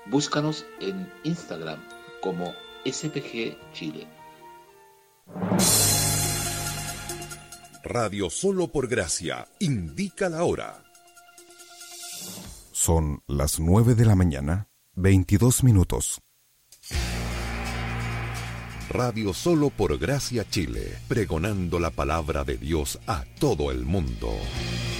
Búscanos en Instagram como SPG Chile. Radio Solo por Gracia indica la hora. Son las 9 de la mañana, 22 minutos. Radio Solo por Gracia Chile, pregonando la palabra de Dios a todo el mundo.